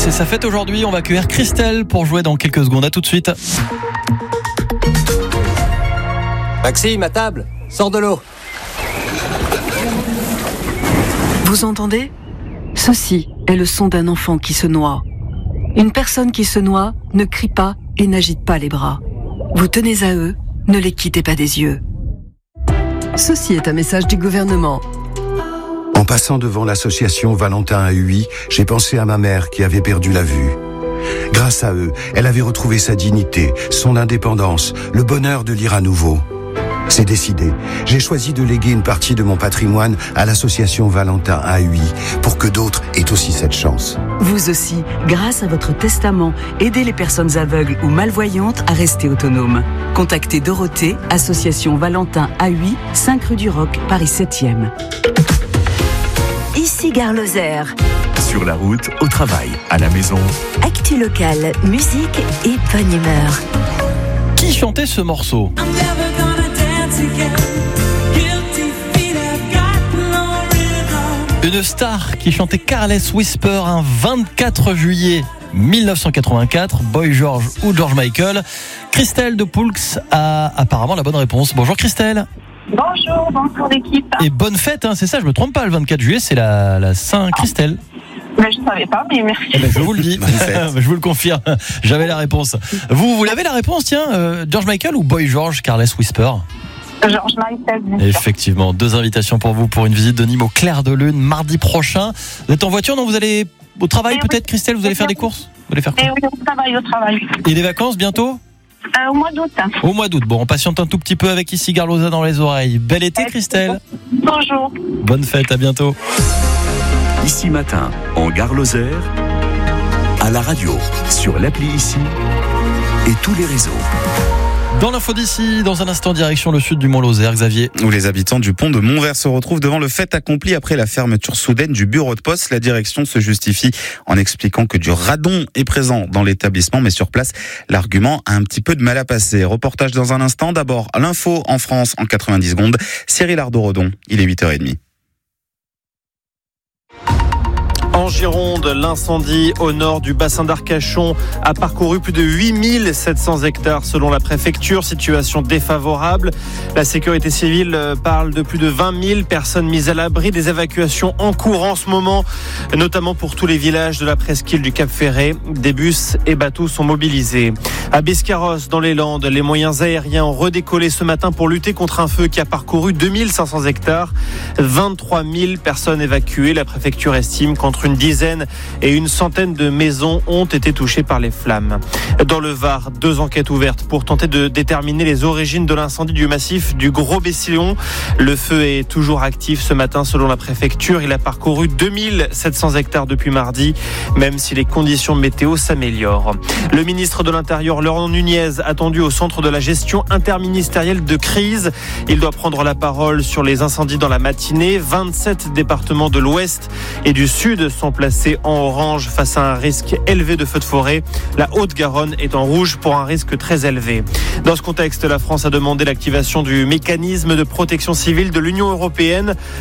C'est sa fête aujourd'hui, on va accueillir Christelle pour jouer dans quelques secondes. À tout de suite. Maxime, à table, sors de l'eau. Vous entendez ? Ceci est le son d'un enfant qui se noie. Une personne qui se noie ne crie pas et n'agite pas les bras. Vous tenez à eux, ne les quittez pas des yeux. Ceci est un message du gouvernement. En passant devant l'association Valentin à Huy, j'ai pensé à ma mère qui avait perdu la vue. Grâce à eux, elle avait retrouvé sa dignité, son indépendance, le bonheur de lire à nouveau. C'est décidé. J'ai choisi de léguer une partie de mon patrimoine à l'association Valentin à Huy pour que d'autres aient aussi cette chance. Vous aussi, grâce à votre testament, aidez les personnes aveugles ou malvoyantes à rester autonomes. Contactez Dorothée, association Valentin à Huy, 5 rue du Roc, Paris 7e. Ici Gare Lozère. Sur la route, au travail, à la maison. Actu locale, musique et bonne humeur. Qui chantait ce morceau ? Une star qui chantait Careless Whisper un 24 juillet 1984, Boy George ou George Michael. Christelle de Poulx a apparemment la bonne réponse. Bonjour Christelle. Bonjour l'équipe. Et bonne fête, hein, c'est ça, je me trompe pas, le 24 juillet c'est la Saint-Christelle. Je ne savais pas, mais merci. Je vous le dis, je vous le confirme, j'avais la réponse. Vous l'avez la réponse, tiens, George Michael ou Boy George, Careless Whisper ? George Michael. Effectivement, 2 invitations pour vous pour une visite de Nîmes au Clair de Lune mardi prochain. Vous êtes en voiture, non ? Vous allez au travail peut-être, Christelle ? Vous allez faire des courses ? Vous allez faire quoi ? Oui, au travail. Et des vacances bientôt ? Au mois d'août. Au mois d'août. Bon, on patiente un tout petit peu avec ici Gare Lozère dans les oreilles. Bel été, Christelle. Bonjour. Bonne fête, à bientôt. Ici matin, en Gare Lozère, à la radio, sur l'appli Ici et tous les réseaux. Dans l'info d'ici, dans un instant, direction le sud du Mont-Lozère, Xavier. Où les habitants du pont de Montvert se retrouvent devant le fait accompli après la fermeture soudaine du bureau de poste. La direction se justifie en expliquant que du radon est présent dans l'établissement, mais sur place, l'argument a un petit peu de mal à passer. Reportage dans un instant. D'abord, l'info en France en 90 secondes. Cyril Ardo-Redon, il est 8h30. En Gironde, l'incendie au nord du bassin d'Arcachon a parcouru plus de 8700 hectares selon la préfecture. Situation défavorable. La sécurité civile parle de plus de 20 000 personnes mises à l'abri. Des évacuations en cours en ce moment, notamment pour tous les villages de la presqu'île du Cap-Ferret. Des bus et bateaux sont mobilisés. À Biscarrosse, dans les Landes, les moyens aériens ont redécollé ce matin pour lutter contre un feu qui a parcouru 2500 hectares. 23 000 personnes évacuées. La préfecture estime qu'entre une dizaine et une centaine de maisons ont été touchées par les flammes. Dans le Var, 2 enquêtes ouvertes pour tenter de déterminer les origines de l'incendie du massif du Gros-Bessillon. Le feu est toujours actif ce matin selon la préfecture. Il a parcouru 2700 hectares depuis mardi, même si les conditions météo s'améliorent. Le ministre de l'Intérieur, Laurent Nunez, attendu au centre de la gestion interministérielle de crise. Il doit prendre la parole sur les incendies dans la matinée. 27 départements de l'Ouest et du Sud sont placés en orange face à un risque élevé de feux de forêt. La Haute-Garonne est en rouge pour un risque très élevé. Dans ce contexte, la France a demandé l'activation du mécanisme de protection civile de l'Union européenne.